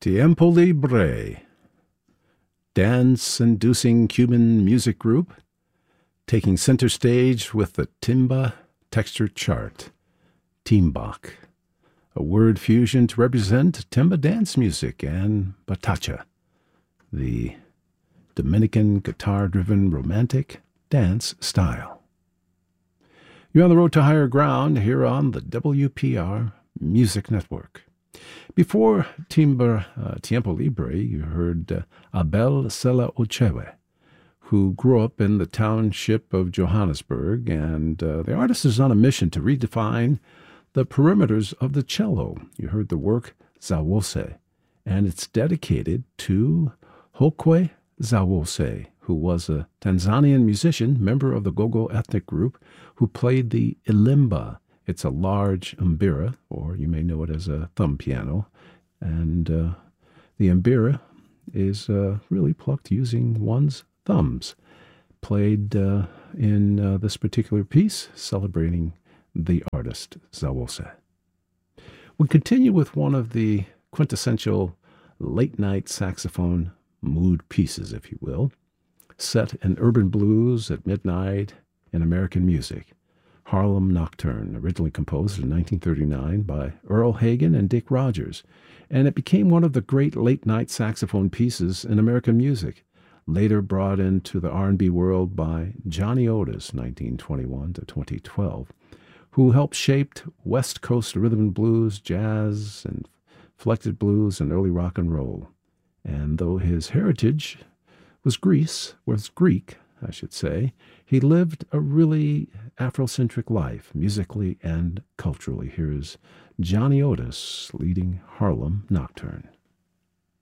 Tiempo Libre, dance-inducing Cuban music group, taking center stage with the timba texture chart, timbak, a word fusion to represent timba dance music, and bachata, the Dominican guitar-driven romantic dance style. You're on the road to higher ground here on the WPR Music Network. Before Tiempo Libre, you heard Abel Sela Ochewe, who grew up in the township of Johannesburg, and the artist is on a mission to redefine the perimeters of the cello. You heard the work Zawose, and it's dedicated to Hokwe Zawose, who was a Tanzanian musician, member of the Gogo ethnic group, who played the ilimba. It's a large mbira, or you may know it as a thumb piano, and the mbira is really plucked using one's thumbs. Played in this particular piece, celebrating the artist Zawose. We continue with one of the quintessential late-night saxophone mood pieces, if you will, set in urban blues at midnight in American music. Harlem Nocturne, originally composed in 1939 by Earl Hagen and Dick Rogers, and it became one of the great late-night saxophone pieces in American music, later brought into the R&B world by Johnny Otis, 1921 to 2012, who helped shape West Coast rhythm and blues, jazz, and inflected blues, and early rock and roll. And though his heritage was Greek, I should say, he lived a really Afrocentric life, musically and culturally. Here's Johnny Otis leading Harlem Nocturne.